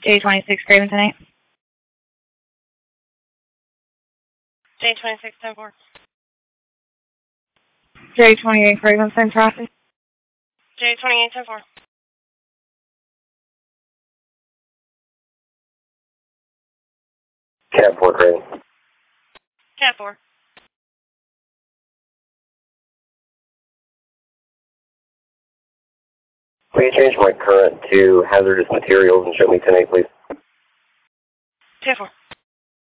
J26 Craven tonight. J26 10-4. J28 Craven, same traffic. J28 10-4. Cat 4 Craven. Cat 4. Will you change my current to hazardous materials and show me 10-8, please? 10-4.